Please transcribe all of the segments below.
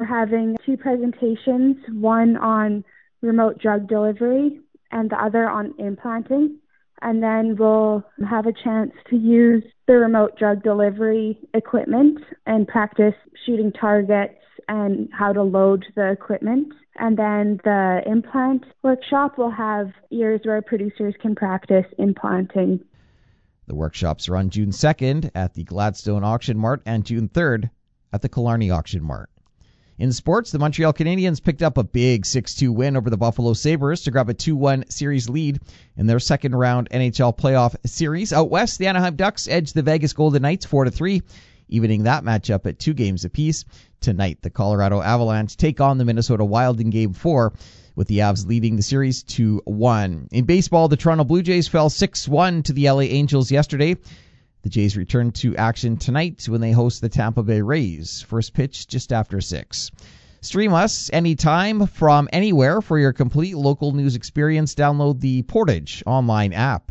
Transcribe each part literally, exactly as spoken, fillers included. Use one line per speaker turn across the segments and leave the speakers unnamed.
having two presentations, one on remote drug delivery and the other on implanting. And then we'll have a chance to use the remote drug delivery equipment and practice shooting targets and how to load the equipment. And then the implant workshop will have years where producers can practice implanting.
The workshops are on June second at the Gladstone Auction Mart and June third at the Killarney Auction Mart. In sports, the Montreal Canadiens picked up a big six two win over the Buffalo Sabres to grab a two one series lead in their second-round N H L playoff series. Out west, the Anaheim Ducks edged the Vegas Golden Knights four to three, evening that matchup at two games apiece. Tonight, the Colorado Avalanche take on the Minnesota Wild in Game four, with the Avs leading the series two one. In baseball, the Toronto Blue Jays fell six one to the L A Angels yesterday. The Jays return to action tonight when they host the Tampa Bay Rays. First pitch just after six. Stream us anytime from anywhere for your complete local news experience. Download the Portage online app.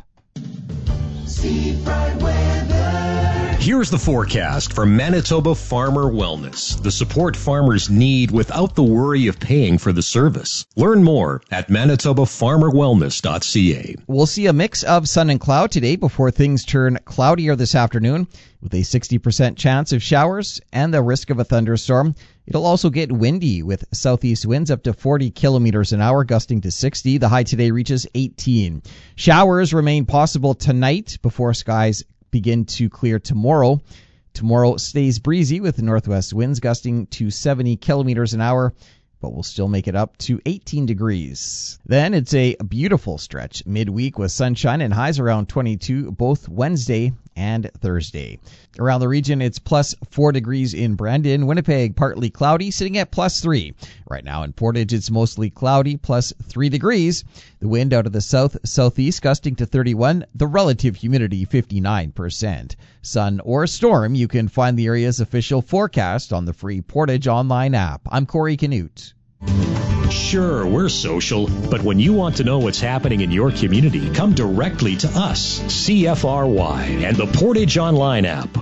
Seafront weather. Here's the forecast for Manitoba Farmer Wellness, the support farmers need without the worry of paying for the service. Learn more at manitoba farmer wellness dot c a.
We'll see a mix of sun and cloud today before things turn cloudier this afternoon, with a sixty percent chance of showers and the risk of a thunderstorm. It'll also get windy with southeast winds up to forty kilometers an hour, gusting to sixty. The high today reaches eighteen. Showers remain possible tonight before skies begin to clear tomorrow. Tomorrow stays breezy with northwest winds gusting to seventy kilometers an hour, but we'll still make it up to eighteen degrees. Then it's a beautiful stretch midweek with sunshine and highs around twenty-two both Wednesday and Thursday. Around the region, it's plus four degrees in Brandon. Winnipeg, partly cloudy, sitting at plus three. Right now in Portage, it's mostly cloudy, plus three degrees. The wind out of the south-southeast gusting to thirty-one. The relative humidity, fifty-nine percent. Sun or storm, you can find the area's official forecast on the free Portage online app. I'm Corey Canute.
Sure, we're social, but when you want to know what's happening in your community, come directly to us, C F R Y, and the Portage Online app.